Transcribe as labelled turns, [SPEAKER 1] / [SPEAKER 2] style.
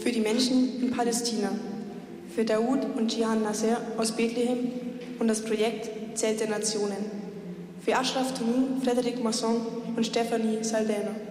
[SPEAKER 1] Für die Menschen in Palästina, für Daoud und Jihan Nasser aus Bethlehem und das Projekt Zelt der Nationen, für Ashraf Tunu, Frederik Masson und Stephanie Saldana.